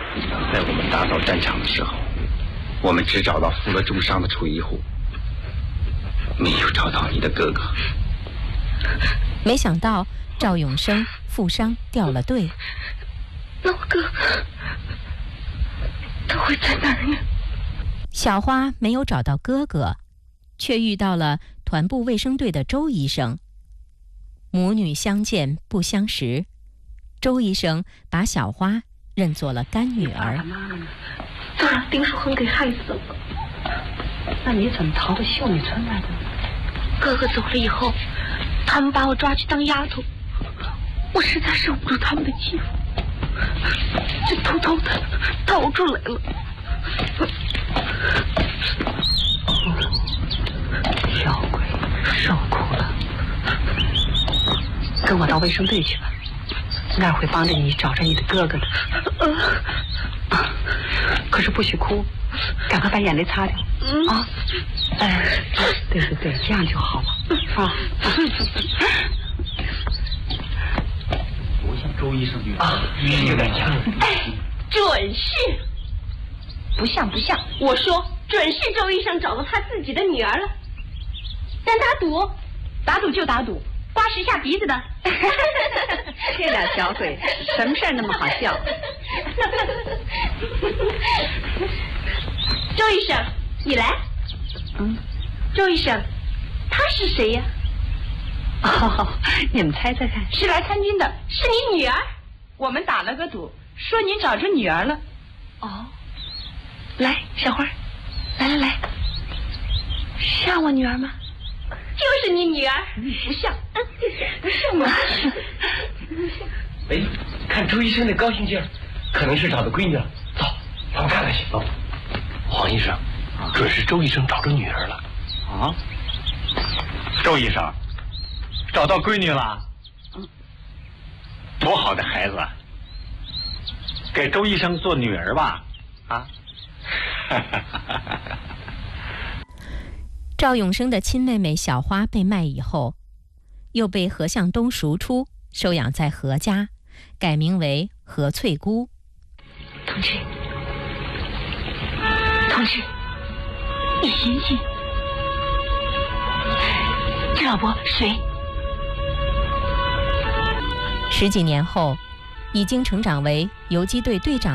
在我们打扫战场的时候，我们只找到负了重伤的楚一虎，没有找到你的哥哥。 没想到赵永生负伤掉了队。 那我哥他会在哪儿呢？ 小花没有找到哥哥，却遇到了团部卫生队的周医生。母女相见不相识，周医生把小花认作了干女儿。 都让丁书恒给害死了。 那你怎么逃到秀女村来的？ 哥哥走了以后，他们把我抓去当丫头，我实在受不住他们的欺负，就偷偷的逃出来了。 小鬼受苦了，跟我到卫生队去吧，那儿会帮着你找着你的哥哥的。可是不许哭，赶快把眼泪擦掉啊！对，这样就好了啊。 我想周医生有点像。 准是。 不像，我说准是周医生找到他自己的女儿了。但打赌就打赌，刮10下鼻子的。 这俩小鬼，什么事儿那么好笑？ 周医生，你来。周医生，他是谁呀？ 你们猜猜看。 是来参军的，是你女儿。我们打了个赌，说你找着女儿了。 哦，来，小花，来，像我女儿吗？ 就是你女儿，不像，不像吗？ 哎，看周医生那高兴劲儿，可能是找到闺女了。走，咱们看看去。走。黄医生，准是周医生找着女儿了。 啊？周医生找到闺女了？多好的孩子，给周医生做女儿吧？啊？ 赵永生的亲妹妹小花被卖以后，又被何向东赎出，收养在何家，改名为何翠姑。 同志，你醒醒！这老伯谁 10几年后，已经成长为游击队队长